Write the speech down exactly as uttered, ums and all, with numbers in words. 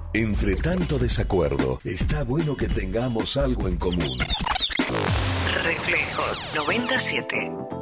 Entre tanto desacuerdo, está bueno que tengamos algo en común. Reflejos noventa y siete.